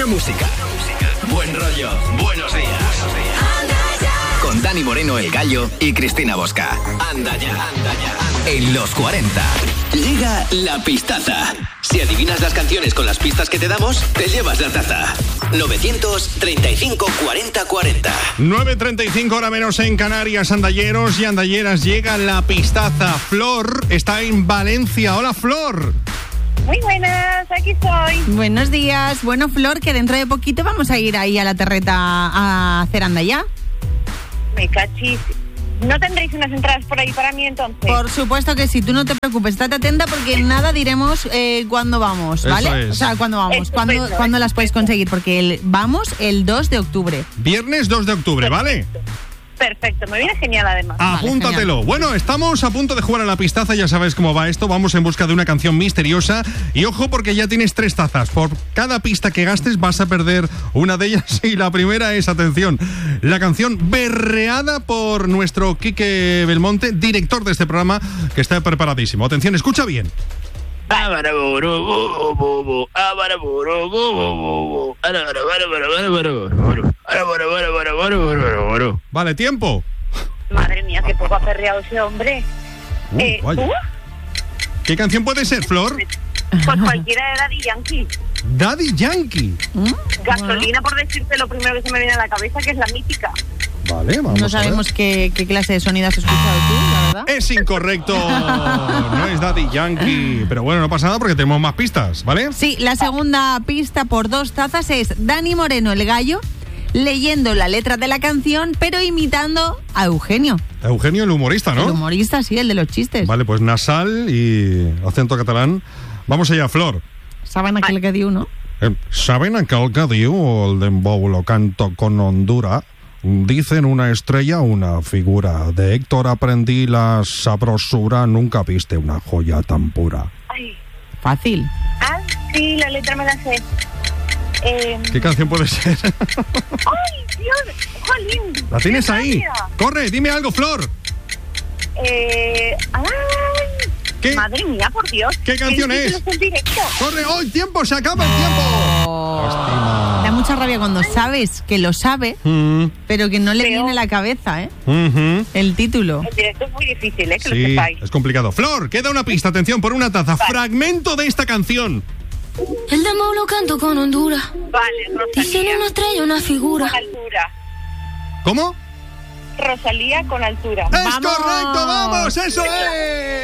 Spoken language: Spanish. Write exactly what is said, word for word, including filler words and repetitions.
Buena música, buen rollo, buenos días. Con Dani Moreno, El Gallo y Cristina Bosca. Anda ya, anda ya. En los cuarenta. Llega la pistaza. Si adivinas las canciones con las pistas que te damos, te llevas la taza. novecientos treinta y cinco, cuarenta, cuarenta. nueve treinta y cinco, hora menos en Canarias. Andalleros y andalleras, llega la pistaza. Flor está en Valencia. Hola, Flor. Muy buenas, aquí estoy. Buenos días. Bueno, Flor, que dentro de poquito vamos a ir ahí a la terreta a hacer anda ya. Me cachis. ¿No tendréis unas entradas por ahí para mí entonces? Por supuesto que sí, tú no te preocupes, estate atenta porque nada diremos eh, cuándo vamos, ¿vale? Eso es. O sea, cuándo vamos, cuándo, Estupendo, cuándo las puedes conseguir, porque el, vamos el dos de octubre. Viernes dos de octubre, ¿vale? Perfecto, me viene genial además. Apúntatelo. Vale, bueno, estamos a punto de jugar a la pistaza, ya sabes cómo va esto. Vamos en busca de una canción misteriosa. Y ojo, porque ya tienes tres tazas. Por cada pista que gastes vas a perder una de ellas. Y la primera es, atención, la canción berreada por nuestro Quique Belmonte, director de este programa, que está preparadísimo. Atención, escucha bien. Vale, tiempo. Madre mía, qué poco aperreado ese hombre. Uh, eh, vaya. ¿tú? ¿Qué canción puede ser, Flor? Pues cualquiera de Daddy Yankee. Daddy Yankee. ¿Mm? Gasolina, por decirte lo primero que se me viene a la cabeza, que es la mítica. Vale, vamos No a ver. sabemos qué, qué clase de sonido has escuchado tú, la verdad. Es incorrecto. No es Daddy Yankee. Pero bueno, no pasa nada porque tenemos más pistas, ¿vale? Sí, la segunda pista por dos tazas es Dani Moreno, El Gallo, leyendo la letra de la canción, pero imitando a Eugenio. Eugenio, el humorista, El ¿no? humorista, sí, el de los chistes. Vale, pues nasal y acento catalán. Vamos allá, Flor. ¿Saben aquel que dio uno? Eh, ¿Saben aquel que diu el dembow lo canto con Honduras? Dicen una estrella, una figura. De Héctor aprendí la sabrosura. Nunca viste una joya tan pura. Ay. Fácil. Ah, sí, la letra me la sé. Eh... ¿Qué canción puede ser? ¡Ay, Dios! ¡Jolín! ¿La tienes ¡Qué ahí? rabia! Corre, dime algo, Flor. Eh... ¡Ay! ¿Qué? Madre mía, por Dios. ¿Qué canción El es? título el directo. Corre, hoy tiempo, se acaba el tiempo. Oh. Da mucha rabia cuando sabes que lo sabe, Mm, pero que no le Pero- viene a la cabeza, ¿eh? ujú. El título. El directo es muy difícil, ¿eh? Que lo Sí, sepáis. es complicado. Flor, queda una pista, atención, por una taza. Fragmento de esta canción. El dembow lo canto con Honduras. Vale, Dicen Rosalía. una estrella, una figura. Con altura. ¿Cómo? Rosalía con altura. ¡Es ¡Vamos! correcto! ¡Vamos! ¡Eso es!